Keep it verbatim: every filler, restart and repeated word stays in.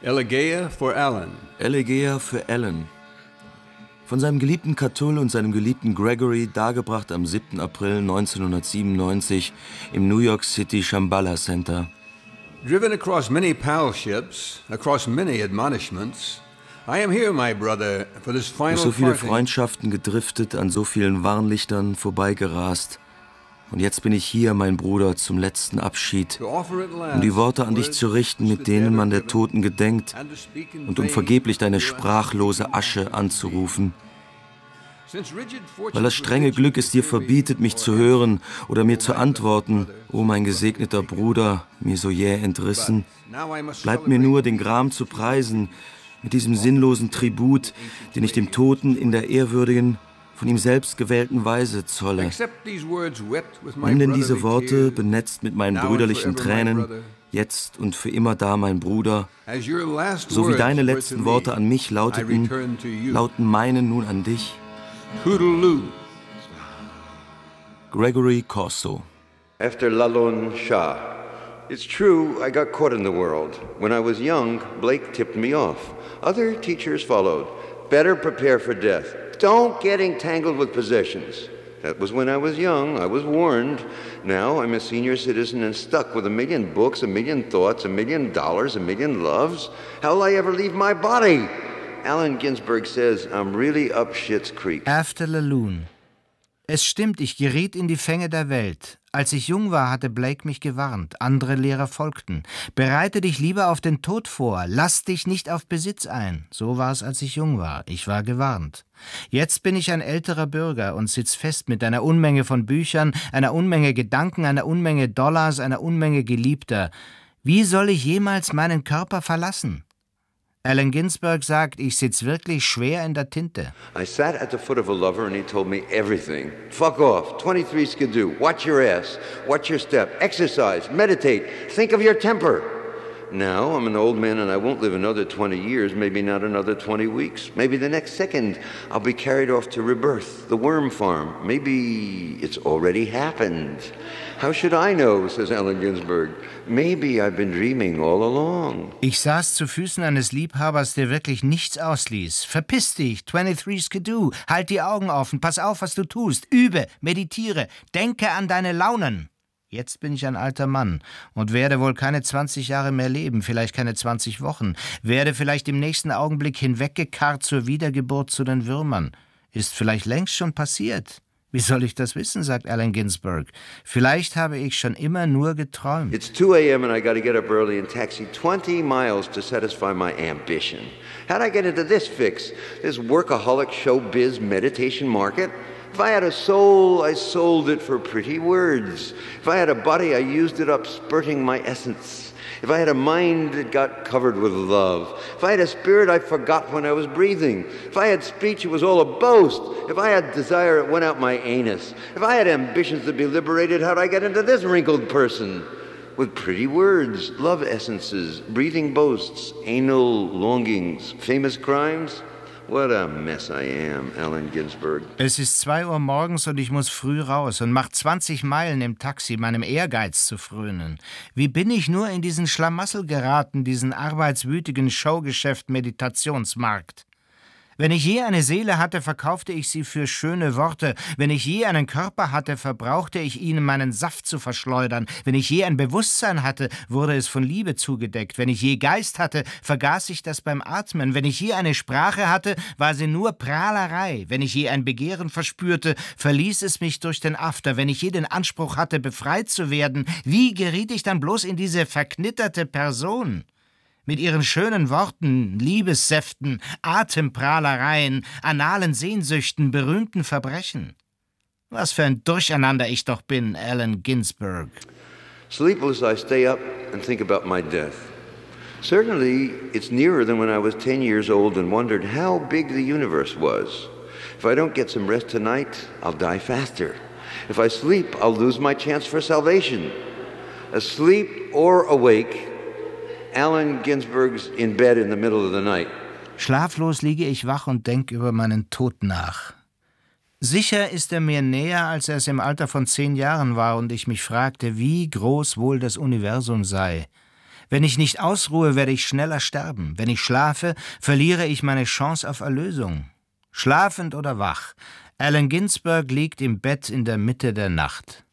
Elegia for Alan. Elegia für Alan. Von seinem geliebten Catull und seinem geliebten Gregory, dargebracht am siebten April neunzehnhundertsiebenundneunzig im New York City Shambhala Center. Driven across many pal ships, across many admonishments, I am here, my brother, for this final Durch so viele parting. Freundschaften gedriftet, an so vielen Warnlichtern vorbeigerast. Und jetzt bin ich hier, mein Bruder, zum letzten Abschied, um die Worte an dich zu richten, mit denen man der Toten gedenkt, und um vergeblich deine sprachlose Asche anzurufen. Weil das strenge Glück es dir verbietet, mich zu hören oder mir zu antworten, o mein gesegneter Bruder, mir so jäh entrissen, bleibt mir nur, den Gram zu preisen, mit diesem sinnlosen Tribut, den ich dem Toten in der ehrwürdigen, von ihm selbst gewählten Weise zolle. Nimm denn diese Worte, benetzt mit meinen brüderlichen Tränen, jetzt und für immer da, mein Bruder, so wie deine letzten Worte an mich lauteten, lauten meine nun an dich. Gregory Corso. After Lalon Shah. It's true, I got caught in the world. When I was young, Blake tipped me off. Other teachers followed. Better prepare for death. Don't get entangled with possessions. That was when I was young. I was warned. Now I'm a senior citizen and stuck with a million books, a million thoughts, a million dollars, a million loves. How'll I ever leave my body? Allen Ginsberg says I'm really up Schitt's Creek. After Lalun. Es stimmt, ich geriet in die Fänge der Welt. Als ich jung war, hatte Blake mich gewarnt. Andere Lehrer folgten. Bereite dich lieber auf den Tod vor. Lass dich nicht auf Besitz ein. So war es, als ich jung war. Ich war gewarnt. Jetzt bin ich ein älterer Bürger und sitz fest mit einer Unmenge von Büchern, einer Unmenge Gedanken, einer Unmenge Dollars, einer Unmenge Geliebter. Wie soll ich jemals meinen Körper verlassen? Allen Ginsberg sagt, ich sitz wirklich schwer in der Tinte. I sat at the foot of a lover and he told me everything. Fuck off, twenty-three skidoo, watch your ass, watch your step, exercise, meditate, think of your temper. Now I'm an old man and I won't live another twenty years, maybe not another twenty weeks. Maybe the next second I'll be carried off to rebirth, the worm farm. Maybe it's already happened. How should I know, says Allen Ginsberg. Maybe I've been dreaming all along. Ich saß zu Füßen eines Liebhabers, der wirklich nichts ausließ. Verpiss dich, twenty-three skidoo, halt die Augen offen, pass auf, was du tust, übe, meditiere, denke an deine Launen. Jetzt bin ich ein alter Mann und werde wohl keine zwanzig Jahre mehr leben, vielleicht keine zwanzig Wochen, werde vielleicht im nächsten Augenblick hinweggekarrt zur Wiedergeburt zu den Würmern. Ist vielleicht längst schon passiert. Wie soll ich das wissen, sagt Allen Ginsberg. Vielleicht habe ich schon immer nur geträumt. It's two a m and I gotta get up early and taxi twenty miles to satisfy my ambition. How'd I get into this fix? This workaholic showbiz meditation market? If I had a soul, I sold it for pretty words. If I had a body, I used it up spurting my essence. If I had a mind, it got covered with love. If I had a spirit, I forgot when I was breathing. If I had speech, it was all a boast. If I had desire, it went out my anus. If I had ambitions to be liberated, how'd I get into this wrinkled person? With pretty words, love essences, breathing boasts, anal longings, famous crimes. What a mess I am, Allen Ginsberg. Es ist zwei Uhr morgens und ich muss früh raus und mach zwanzig Meilen im Taxi, meinem Ehrgeiz zu frönen. Wie bin ich nur in diesen Schlamassel geraten, diesen arbeitswütigen Showgeschäft-Meditationsmarkt? Wenn ich je eine Seele hatte, verkaufte ich sie für schöne Worte. Wenn ich je einen Körper hatte, verbrauchte ich ihn, meinen Saft zu verschleudern. Wenn ich je ein Bewusstsein hatte, wurde es von Liebe zugedeckt. Wenn ich je Geist hatte, vergaß ich das beim Atmen. Wenn ich je eine Sprache hatte, war sie nur Prahlerei. Wenn ich je ein Begehren verspürte, verließ es mich durch den After. Wenn ich je den Anspruch hatte, befreit zu werden, wie geriet ich dann bloß in diese verknitterte Person? Mit ihren schönen Worten, Liebessäften, Atemprahlereien, analen Sehnsüchten, berühmten Verbrechen. Was für ein Durcheinander ich doch bin, Allen Ginsberg. Sleepless, I stay up and think about my death. Certainly, it's nearer than when I was ten years old and wondered how big the universe was. If I don't get some rest tonight, I'll die faster. If I sleep, I'll lose my chance for salvation. Asleep or awake, Allen Ginsberg's in bed in the middle of the night. Schlaflos liege ich wach und denke über meinen Tod nach. Sicher ist er mir näher, als er es im Alter von zehn Jahren war und ich mich fragte, wie groß wohl das Universum sei. Wenn ich nicht ausruhe, werde ich schneller sterben. Wenn ich schlafe, verliere ich meine Chance auf Erlösung. Schlafend oder wach, Allen Ginsberg liegt im Bett in der Mitte der Nacht.